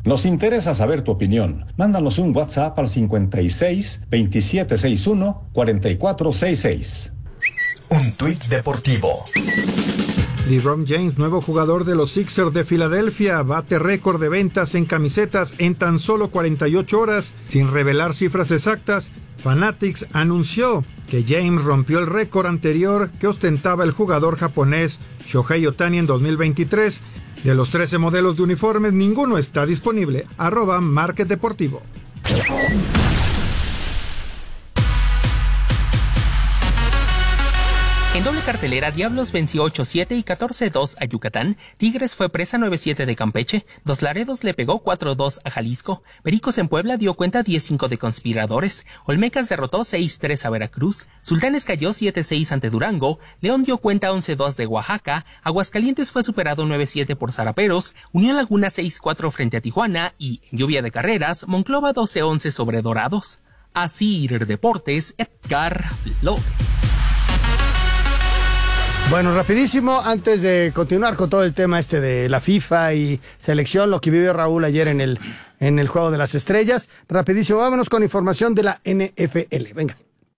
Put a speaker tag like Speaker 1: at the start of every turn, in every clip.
Speaker 1: Nos interesa saber tu opinión. Mándanos un WhatsApp al 56 2761 4466.
Speaker 2: Un tuit deportivo.
Speaker 3: LeBron James, nuevo jugador de los Sixers de Filadelfia, bate récord de ventas en camisetas en tan solo 48 horas, sin revelar cifras exactas. Fanatics anunció que James rompió el récord anterior que ostentaba el jugador japonés Shohei Ohtani en 2023. De los 13 modelos de uniformes, ninguno está disponible. @Market Deportivo.
Speaker 4: En doble cartelera, Diablos venció 8-7 y 14-2 a Yucatán, Tigres fue presa 9-7 de Campeche, Dos Laredos le pegó 4-2 a Jalisco, Pericos en Puebla dio cuenta 10-5 de Conspiradores, Olmecas derrotó 6-3 a Veracruz, Sultanes cayó 7-6 ante Durango, León dio cuenta 11-2 de Oaxaca, Aguascalientes fue superado 9-7 por Zaraperos, Unión Laguna 6-4 frente a Tijuana y, en lluvia de carreras, Monclova 12-11 sobre Dorados. Asir Deportes, Edgar Flores.
Speaker 5: Bueno, rapidísimo, antes de continuar con todo el tema de la FIFA y selección, lo que vivió Raúl ayer en el Juego de las Estrellas, rapidísimo, vámonos con información de la NFL, venga.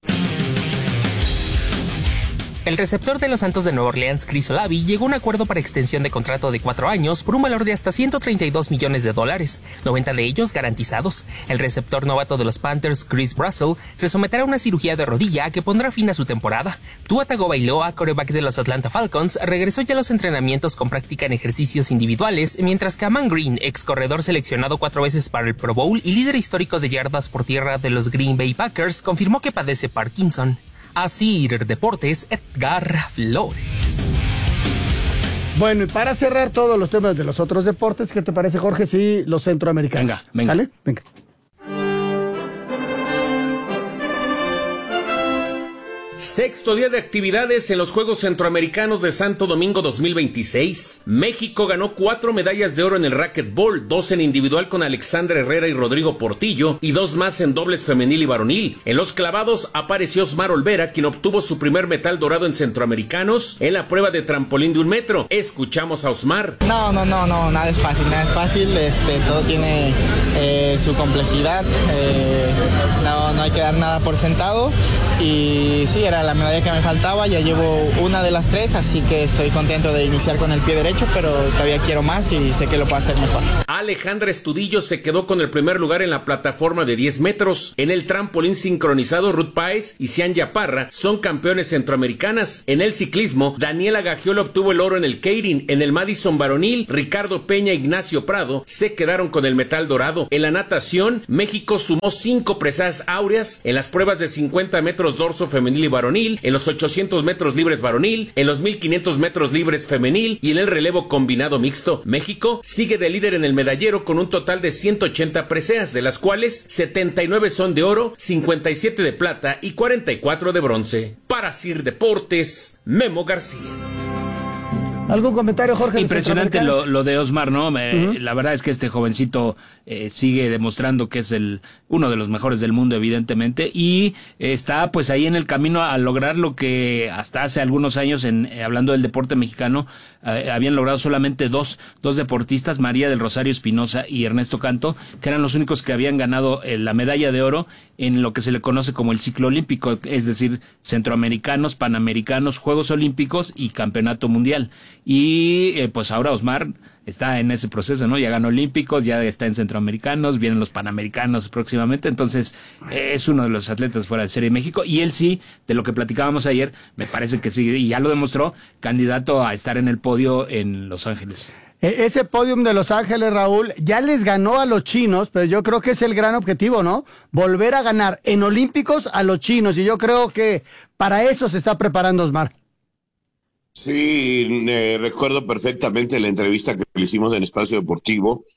Speaker 4: El receptor de los Santos de Nueva Orleans, Chris Olave, llegó a un acuerdo para extensión de contrato de 4 años por un valor de hasta $132 millones, 90 de ellos garantizados. El receptor novato de los Panthers, Chris Russell, se someterá a una cirugía de rodilla que pondrá fin a su temporada. Tua Tagovailoa, quarterback de los Atlanta Falcons, regresó ya a los entrenamientos con práctica en ejercicios individuales, mientras que Amon Green, ex corredor seleccionado 4 veces para el Pro Bowl y líder histórico de yardas por tierra de los Green Bay Packers, confirmó que padece Parkinson. Asir Deportes, Edgar Flores.
Speaker 5: Bueno, y para cerrar todos los temas de los otros deportes, ¿qué te parece, Jorge? Sí, los centroamericanos.
Speaker 6: Venga.
Speaker 5: ¿Sale? Venga.
Speaker 7: Sexto día de actividades en los Juegos Centroamericanos de Santo Domingo 2026. México ganó 4 medallas de oro en el racquetball, 2 en individual con Alexandra Herrera y Rodrigo Portillo y 2 más en dobles femenil y varonil. En los clavados apareció Osmar Olvera, quien obtuvo su primer metal dorado en Centroamericanos en la prueba de trampolín de 1 metro. Escuchamos a Osmar.
Speaker 8: No, nada es fácil, todo tiene su complejidad, no hay que dar nada por sentado y sí, era la medalla que me faltaba, ya llevo una de las 3, así que estoy contento de iniciar con el pie derecho, pero todavía quiero más y sé que lo puedo hacer mejor.
Speaker 7: Alejandra Estudillo se quedó con el primer lugar en la plataforma de 10 metros. En el trampolín sincronizado, Ruth Páez y Cian Yaparra son campeones centroamericanas. En el ciclismo, Daniela Gagiola obtuvo el oro en el Keirin. En el Madison varonil, Ricardo Peña e Ignacio Prado se quedaron con el metal dorado. En la natación, México sumó 5 presadas áureas en las pruebas de 50 metros dorso femenil y varonil, en los 800 metros libres varonil, en los 1500 metros libres femenil y en el relevo combinado mixto. México sigue de líder en el medallero con un total de 180 preseas, de las cuales 79 son de oro, 57 de plata y 44 de bronce. Para Sir Deportes, Memo García.
Speaker 5: ¿Algún comentario, Jorge?
Speaker 6: Impresionante lo de Osmar, ¿no? La verdad es que este jovencito sigue demostrando que es uno de los mejores del mundo, evidentemente, y está pues ahí en el camino a lograr lo que hasta hace algunos años, hablando del deporte mexicano, habían logrado solamente dos deportistas, María del Rosario Espinosa y Ernesto Canto, que eran los únicos que habían ganado la medalla de oro en lo que se le conoce como el ciclo olímpico, es decir, centroamericanos, panamericanos, Juegos Olímpicos y Campeonato Mundial. Y pues ahora Osmar está en ese proceso, ¿no? Ya ganó olímpicos, ya está en centroamericanos, vienen los panamericanos próximamente, entonces es uno de los atletas fuera de serie de México, y él sí, de lo que platicábamos ayer, me parece que sí, y ya lo demostró, candidato a estar en el podio en Los Ángeles.
Speaker 5: Ese podium de Los Ángeles, Raúl, ya les ganó a los chinos, pero yo creo que es el gran objetivo, ¿no? Volver a ganar en olímpicos a los chinos, y yo creo que para eso se está preparando Osmar.
Speaker 9: Sí, recuerdo perfectamente la entrevista que le hicimos en Espacio Deportivo,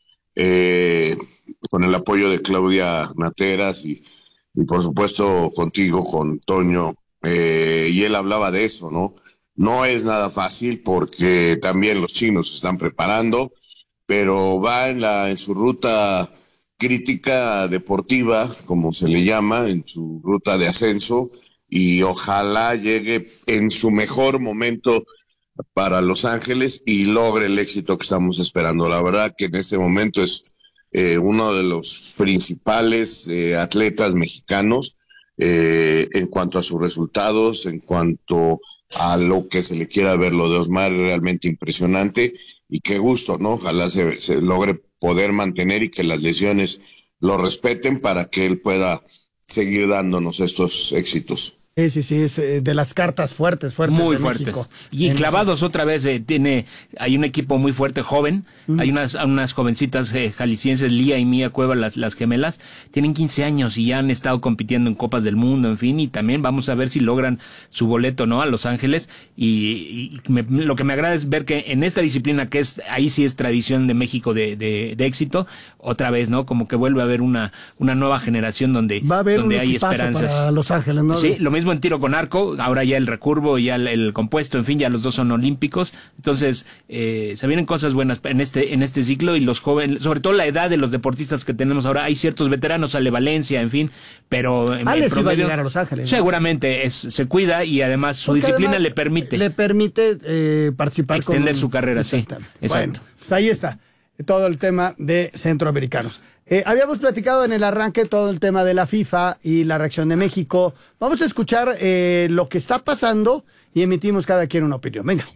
Speaker 9: con el apoyo de Claudia Nateras y por supuesto contigo, con Toño, y él hablaba de eso, ¿no? No es nada fácil porque también los chinos se están preparando, pero va en su ruta crítica deportiva, como se le llama, en su ruta de ascenso, y ojalá llegue en su mejor momento para Los Ángeles y logre el éxito que estamos esperando. La verdad que en este momento es uno de los principales atletas mexicanos en cuanto a sus resultados, en cuanto a lo que se le quiera ver. Lo de Osmar es realmente impresionante y qué gusto, ¿no? Ojalá se logre poder mantener y que las lesiones lo respeten para que él pueda seguir dándonos estos éxitos.
Speaker 5: Sí, es de las cartas fuertes
Speaker 6: muy
Speaker 5: de
Speaker 6: fuertes.
Speaker 5: México.
Speaker 6: Y clavados otra vez, hay un equipo muy fuerte, joven, hay unas jovencitas jaliscienses, Lía y Mía Cueva, las gemelas, tienen 15 años y ya han estado compitiendo en Copas del Mundo, en fin, y también vamos a ver si logran su boleto, ¿no?, a Los Ángeles, lo que me agrada es ver que en esta disciplina, que ahí sí es tradición de México de éxito, otra vez, ¿no?, como que vuelve a haber una nueva generación donde hay esperanzas.
Speaker 5: Para Los Ángeles, ¿no?
Speaker 6: Sí, lo mismo en tiro con arco, ahora ya el recurvo, ya el compuesto, en fin, ya los dos son olímpicos, entonces se vienen cosas buenas en este ciclo, y los jóvenes, sobre todo la edad de los deportistas que tenemos ahora, hay ciertos veteranos, Ale Valencia, en fin, pero
Speaker 5: Ale sí va a llegar a Los Ángeles, ¿no?
Speaker 6: Seguramente se cuida y además su disciplina le permite
Speaker 5: participar,
Speaker 6: extender su carrera, sí, exacto.
Speaker 5: Bueno, pues ahí está todo el tema de centroamericanos. Habíamos platicado en el arranque todo el tema de la FIFA y la reacción de México. Vamos a escuchar lo que está pasando y emitimos cada quien una opinión. Venga.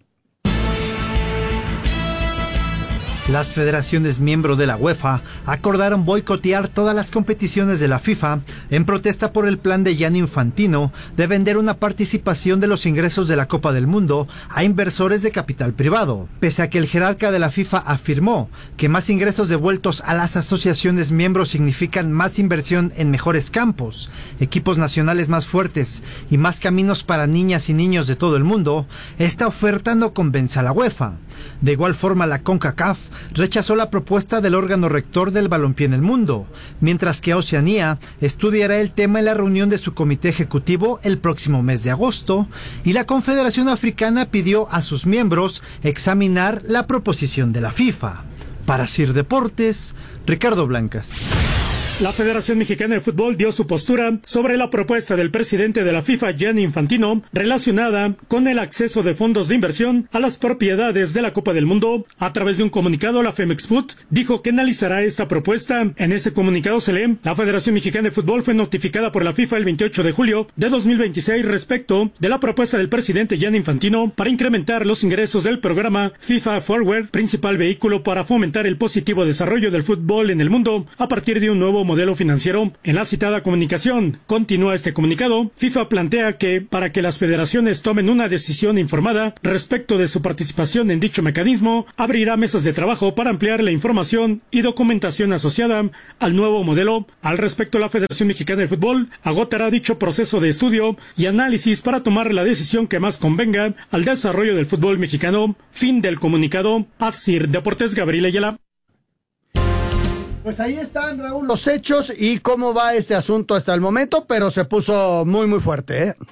Speaker 10: Las federaciones miembros de la UEFA acordaron boicotear todas las competiciones de la FIFA en protesta por el plan de Gianni Infantino de vender una participación de los ingresos de la Copa del Mundo a inversores de capital privado. Pese a que el jerarca de la FIFA afirmó que más ingresos devueltos a las asociaciones miembros significan más inversión en mejores campos, equipos nacionales más fuertes y más caminos para niñas y niños de todo el mundo, esta oferta no convence a la UEFA. De igual forma, la CONCACAF rechazó la propuesta del órgano rector del balompié en el mundo, mientras que Oceanía estudiará el tema en la reunión de su comité ejecutivo el próximo mes de agosto, y la Confederación Africana pidió a sus miembros examinar la proposición de la FIFA. Para CIR Deportes, Ricardo Blancas.
Speaker 11: La Federación Mexicana de Fútbol dio su postura sobre la propuesta del presidente de la FIFA, Gianni Infantino, relacionada con el acceso de fondos de inversión a las propiedades de la Copa del Mundo. A través de un comunicado, la Femexfoot dijo que analizará esta propuesta. En ese comunicado se lee: la Federación Mexicana de Fútbol fue notificada por la FIFA el 28 de julio de 2026 respecto de la propuesta del presidente Gianni Infantino para incrementar los ingresos del programa FIFA Forward, principal vehículo para fomentar el positivo desarrollo del fútbol en el mundo a partir de un nuevo modelo financiero. En la citada comunicación, continúa este comunicado, FIFA plantea que para que las federaciones tomen una decisión informada respecto de su participación en dicho mecanismo, abrirá mesas de trabajo para ampliar la información y documentación asociada al nuevo modelo. Al respecto, la Federación Mexicana de Fútbol agotará dicho proceso de estudio y análisis para tomar la decisión que más convenga al desarrollo del fútbol mexicano. Fin del comunicado. Asir Deportes, Gabriel Ayala.
Speaker 5: Pues ahí están, Raúl, los hechos y cómo va este asunto hasta el momento, pero se puso muy, muy fuerte, ¿eh?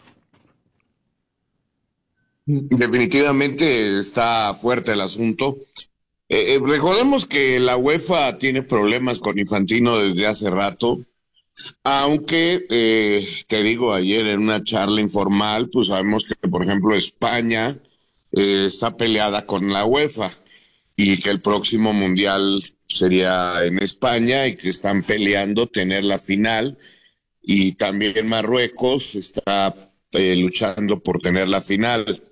Speaker 9: Definitivamente está fuerte el asunto. Recordemos que la UEFA tiene problemas con Infantino desde hace rato, aunque, te digo, ayer en una charla informal, pues sabemos que, por ejemplo, España está peleada con la UEFA y que el próximo Mundial sería en España y que están peleando tener la final, y también Marruecos está luchando por tener la final.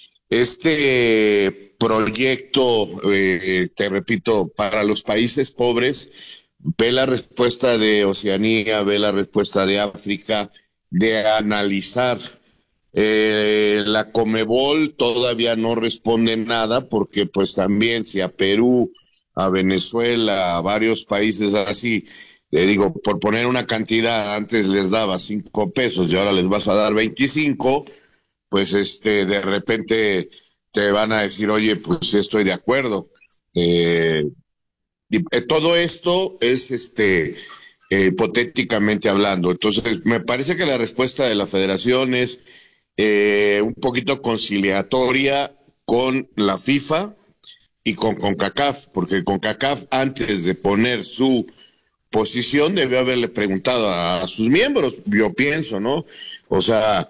Speaker 9: Este proyecto, te repito, para los países pobres, ve la respuesta de Oceanía, ve la respuesta de África, de analizar. La Conmebol todavía no responde nada porque pues también si a Perú, a Venezuela, a varios países así, le digo, por poner una cantidad, antes les daba 5 pesos y ahora les vas a dar 25, pues de repente te van a decir, oye, pues estoy de acuerdo. Todo esto es hipotéticamente hablando. Entonces, me parece que la respuesta de la federación es un poquito conciliatoria con la FIFA y con CONCACAF, porque CONCACAF, antes de poner su posición, debió haberle preguntado a sus miembros, yo pienso, ¿no? O sea,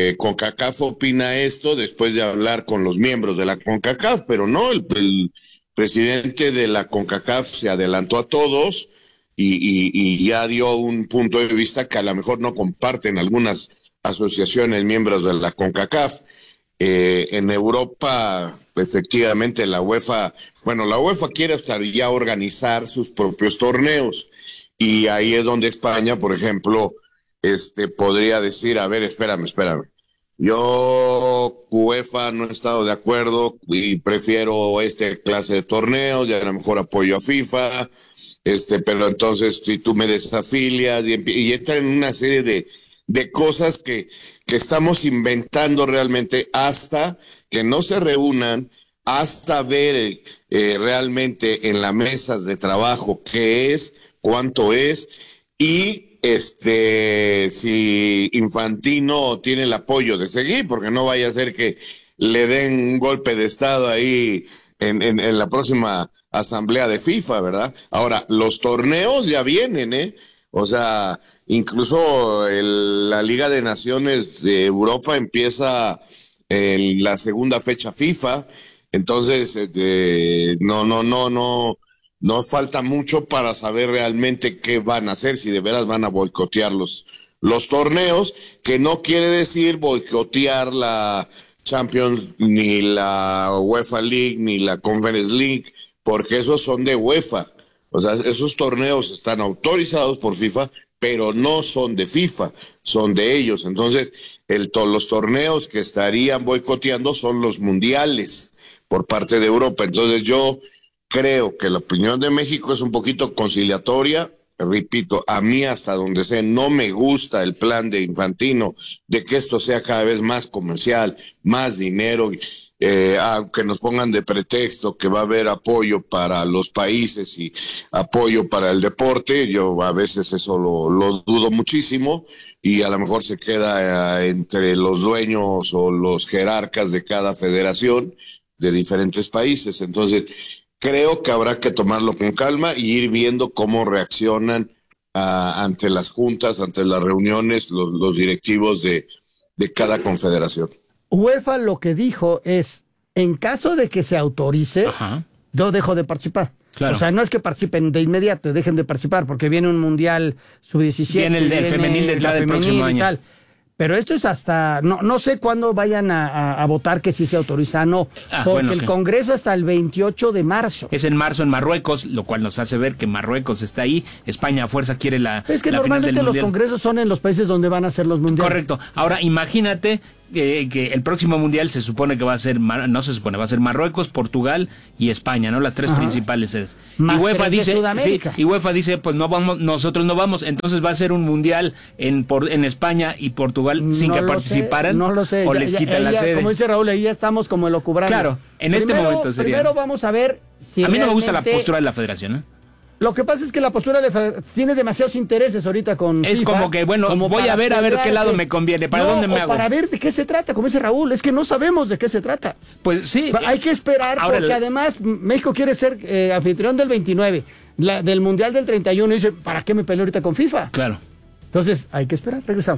Speaker 9: CONCACAF opina esto después de hablar con los miembros de la CONCACAF, pero no, presidente de la CONCACAF se adelantó a todos y ya dio un punto de vista que a lo mejor no comparten algunas asociaciones miembros de la CONCACAF. En Europa, efectivamente, la UEFA quiere hasta ya organizar sus propios torneos, y ahí es donde España, por ejemplo, podría decir, a ver, espérame, yo, UEFA, no he estado de acuerdo y prefiero clase de torneos, y a lo mejor apoyo a FIFA, pero entonces si tú me desafilias y entra en una serie de cosas que estamos inventando realmente hasta que no se reúnan, hasta ver realmente en las mesas de trabajo qué es, cuánto es, y si Infantino tiene el apoyo de seguir, porque no vaya a ser que le den un golpe de estado ahí en la próxima asamblea de FIFA, ¿verdad? Ahora, los torneos ya vienen, o sea, incluso la Liga de Naciones de Europa empieza en la segunda fecha FIFA, entonces no falta mucho para saber realmente qué van a hacer, si de veras van a boicotear los torneos, que no quiere decir boicotear la Champions, ni la UEFA League, ni la Conference League, porque esos son de UEFA. O sea, esos torneos están autorizados por FIFA, pero no son de FIFA, son de ellos. Entonces, los torneos que estarían boicoteando son los mundiales por parte de Europa. Entonces, yo creo que la opinión de México es un poquito conciliatoria. Repito, a mí hasta donde sé, no me gusta el plan de Infantino de que esto sea cada vez más comercial, más dinero, aunque nos pongan de pretexto que va a haber apoyo para los países y apoyo para el deporte. Yo a veces eso lo dudo muchísimo, y a lo mejor se queda entre los dueños o los jerarcas de cada federación de diferentes países. Entonces, creo que habrá que tomarlo con calma y ir viendo cómo reaccionan ante las juntas, ante las reuniones, los directivos de cada confederación.
Speaker 5: UEFA lo que dijo es, en caso de que se autorice, yo dejo de participar. Claro. O sea, no es que participen de inmediato, dejen de participar, porque viene un mundial sub-17.
Speaker 6: Viene el femenil de entrada del próximo año.
Speaker 5: Tal. Pero esto es hasta, no sé cuándo vayan a votar que sí se autoriza, no, porque el Congreso hasta el 28 de marzo.
Speaker 6: Es en marzo en Marruecos, lo cual nos hace ver que Marruecos está ahí, España a fuerza quiere la
Speaker 5: Es que
Speaker 6: la
Speaker 5: normalmente los congresos son en los países donde van a ser los mundiales.
Speaker 6: Correcto. Ahora, imagínate que el próximo mundial se supone que va a ser, va a ser Marruecos, Portugal y España, ¿no? Las tres principales sedes. Y UEFA dice, pues no vamos, nosotros no vamos, entonces va a ser un mundial en España y Portugal sin que participaran.
Speaker 5: No lo sé.
Speaker 6: O les quitan la sede.
Speaker 5: Como dice Raúl, ahí ya estamos como el ocubrando.
Speaker 6: Claro, este momento sería.
Speaker 5: Primero vamos a ver si
Speaker 6: a mí no me gusta la postura de la federación, ¿eh?
Speaker 5: Lo que pasa es que la postura tiene demasiados intereses ahorita con
Speaker 6: Es
Speaker 5: FIFA,
Speaker 6: como que, voy a ver qué lado me conviene, para dónde me hago.
Speaker 5: Para ver de qué se trata, como dice Raúl, es que no sabemos de qué se trata.
Speaker 6: Pues sí.
Speaker 5: Hay que esperar, porque además México quiere ser anfitrión del 29, del Mundial del 31, y dice, ¿para qué me peleo ahorita con FIFA?
Speaker 6: Claro.
Speaker 5: Entonces, hay que esperar, regresamos.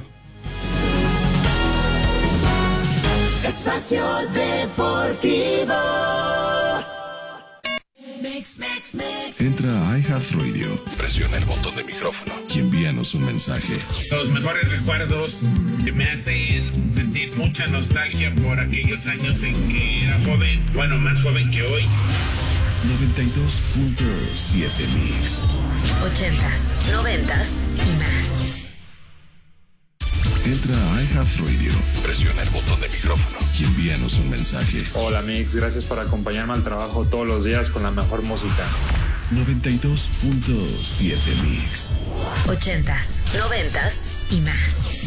Speaker 12: Espacio Deportivo.
Speaker 13: Entra a iHeartRadio, presiona el botón de micrófono y envíanos un mensaje.
Speaker 14: Los mejores recuerdos que me hacen sentir mucha nostalgia por aquellos años en que era joven, más joven que hoy.
Speaker 13: 92.7 Mix.
Speaker 15: 80s, 90s y más.
Speaker 13: Entra a iHeartRadio, presiona el botón de micrófono y envíanos un mensaje.
Speaker 16: Hola Mix, gracias por acompañarme al trabajo todos los días con la mejor música.
Speaker 13: 92.7 Mix.
Speaker 15: 80s, 90s y más.